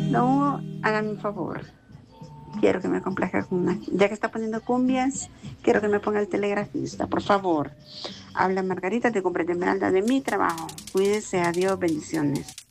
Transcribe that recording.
No, háganme un favor. Quiero que me complazca con una. Ya que está poniendo cumbias, quiero que me ponga el telegrafista, por favor. Habla Margarita de Cumbres de Esmeralda de mi trabajo. Cuídese, adiós, bendiciones.